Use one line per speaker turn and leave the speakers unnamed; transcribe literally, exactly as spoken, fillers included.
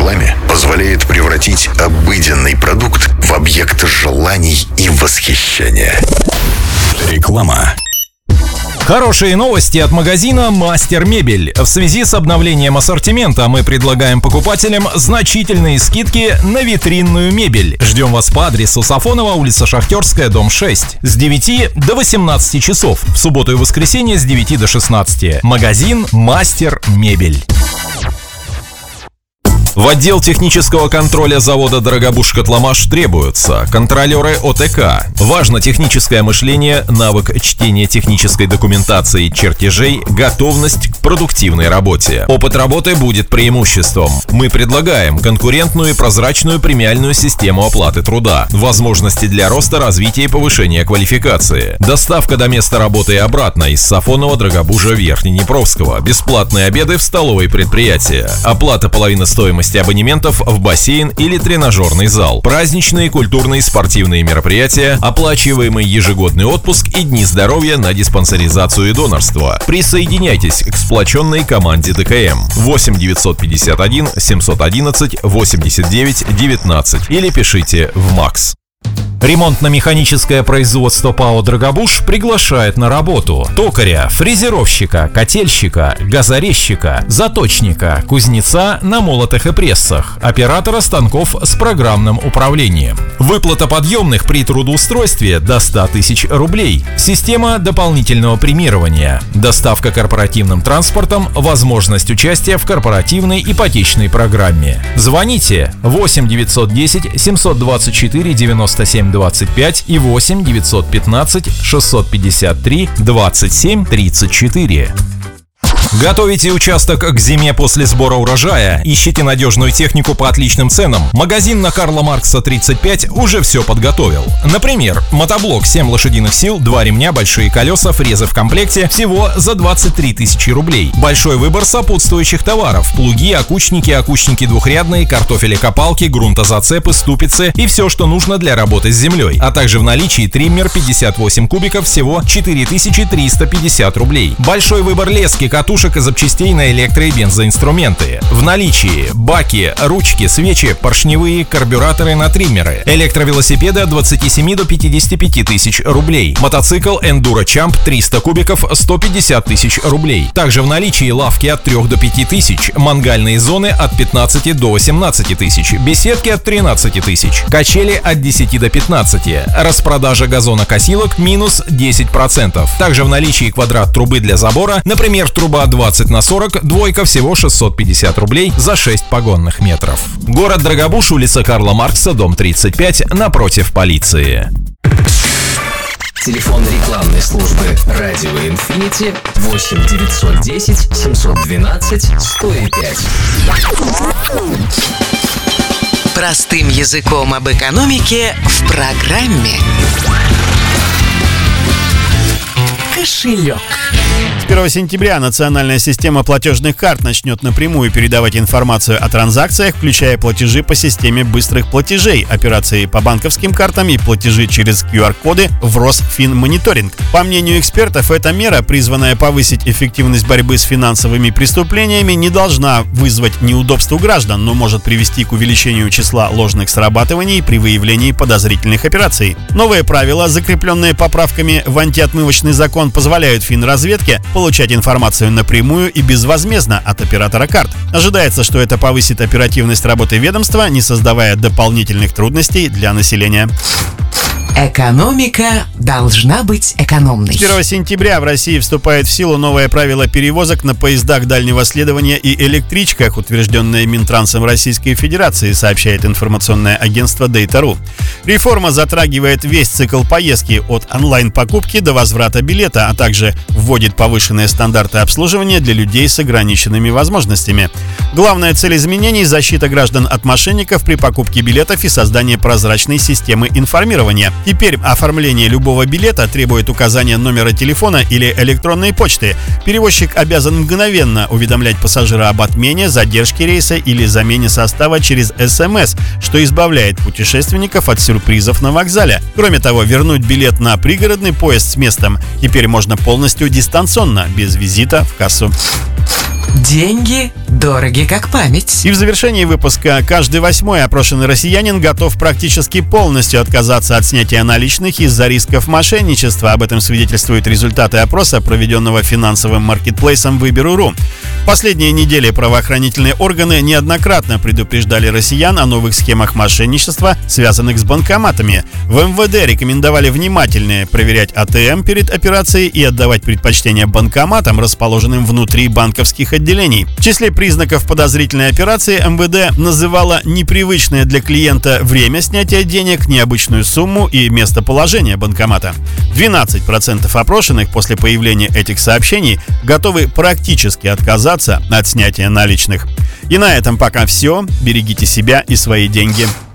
рекламе позволяет превратить обыденный продукт в объект желаний и восхищения. Реклама.
Хорошие новости от магазина «Мастер Мебель». В связи с обновлением ассортимента мы предлагаем покупателям значительные скидки на витринную мебель. Ждем вас по адресу Сафонова, улица Шахтерская, дом шесть. С девяти до восемнадцати часов. В субботу и воскресенье с девяти до шестнадцати. Магазин «Мастер Мебель». В отдел технического контроля завода «Дорогобуж Котломаш» требуются контролеры ОТК. Важно техническое мышление, навык чтения технической документации, чертежей, готовность к продуктивной работе. Опыт работы будет преимуществом. Мы предлагаем конкурентную и прозрачную премиальную систему оплаты труда, возможности для роста, развития и повышения квалификации. Доставка до места работы и обратно из Сафонова, Дорогобужа, Верхнеднепровского. Бесплатные обеды в столовой предприятия. Оплата половины стоимости абонементов в бассейн или тренажерный зал. Праздничные, культурные, спортивные мероприятия, оплачиваемый ежегодный отпуск и дни здоровья на диспансеризацию и донорство. Присоединяйтесь к сплоченной команде ДКМ. восемь девятьсот пятьдесят один семьсот одиннадцать восемьдесят девять девятнадцать или пишите в МАКС. Ремонтно-механическое производство ПАО «Дорогобуж» приглашает на работу токаря, фрезеровщика, котельщика, газорезчика, заточника, кузнеца на молотах и прессах, оператора станков с программным управлением. Выплата подъемных при трудоустройстве до ста тысяч рублей. Система дополнительного премирования. Доставка корпоративным транспортом, возможность участия в корпоративной ипотечной программе. Звоните восемь девятьсот десять семьсот двадцать четыре девяносто семь двадцать пять и восемь девятьсот пятнадцать шестьсот пятьдесят три двадцать семь тридцать четыре. Готовите участок к зиме после сбора урожая? Ищите надежную технику по отличным ценам? Магазин на Карла Маркса тридцать пять уже все подготовил. Например, мотоблок семь лошадиных сил, два ремня, большие колеса, фрезы в комплекте всего за двадцать три тысячи рублей. Большой выбор сопутствующих товаров: плуги, окучники, окучники двухрядные, картофелекопалки, грунтозацепы, ступицы и все, что нужно для работы с землей. А также в наличии триммер пятьдесят восемь кубиков всего четыре тысячи триста пятьдесят рублей. Большой выбор лески, катушек и запчастей на электро- и бензоинструменты. В наличии баки, ручки, свечи, поршневые, карбюраторы на триммеры. Электровелосипеды от двадцати семи до пятидесяти пяти тысяч рублей. Мотоцикл Enduro Champ триста кубиков сто пятьдесят тысяч рублей. Также в наличии лавки от трёх до пяти тысяч, мангальные зоны от пятнадцати до восемнадцати тысяч, беседки от тринадцати тысяч, качели от десяти до пятнадцати. Распродажа газонокосилок минус десять процентов. Также в наличии квадрат трубы для забора, например, труба двадцать на сорок, двойка всего шестьсот пятьдесят рублей за шесть погонных метров. Город Дорогобуж, улица Карла Маркса, дом тридцать пять, напротив полиции.
Телефон рекламной службы «Радио Инфинити» восемь девятьсот десять семьсот двенадцать сто пять.
Простым языком об экономике в программе «Кошелек».
С первого сентября национальная система платежных карт начнет напрямую передавать информацию о транзакциях, включая платежи по системе быстрых платежей, операции по банковским картам и платежи через ку ар-коды в Росфинмониторинг. По мнению экспертов, эта мера, призванная повысить эффективность борьбы с финансовыми преступлениями, не должна вызвать неудобств у граждан, но может привести к увеличению числа ложных срабатываний при выявлении подозрительных операций. Новые правила, закрепленные поправками в антиотмывочный закон, позволяют финразведке получать информацию напрямую и безвозмездно от оператора карт. Ожидается, что это повысит оперативность работы ведомства, не создавая дополнительных трудностей для населения.
Экономика должна быть экономной.
С первого сентября в России вступает в силу новое правило перевозок на поездах дальнего следования и электричках, утвержденное Минтрансом Российской Федерации, сообщает информационное агентство дейта точка ру. Реформа затрагивает весь цикл поездки от онлайн-покупки до возврата билета, а также вводит повышенные стандарты обслуживания для людей с ограниченными возможностями. Главная цель изменений – защита граждан от мошенников при покупке билетов и создание прозрачной системы информирования. Теперь оформление любого билета требует указания номера телефона или электронной почты. Перевозчик обязан мгновенно уведомлять пассажира об отмене, задержке рейса или замене состава через эс эм эс, что избавляет путешественников от сюрпризов на вокзале. Кроме того, вернуть билет на пригородный поезд с местом теперь можно полностью дистанционно, без визита в кассу.
Деньги Дороги как память.
И в завершении выпуска каждый восьмой опрошенный россиянин готов практически полностью отказаться от снятия наличных из-за рисков мошенничества. Об этом свидетельствуют результаты опроса, проведенного финансовым маркетплейсом Выберу.ру. В последние недели правоохранительные органы неоднократно предупреждали россиян о новых схемах мошенничества, связанных с банкоматами. В эм вэ дэ рекомендовали внимательнее проверять а тэ эм перед операцией и отдавать предпочтение банкоматам, расположенным внутри банковских отделений. В числе признаков подозрительной операции эм вэ дэ называла непривычное для клиента время снятия денег, необычную сумму и местоположение банкомата. двенадцать процентов опрошенных после появления этих сообщений готовы практически отказаться от снятия наличных. И на этом пока все. Берегите себя и свои деньги.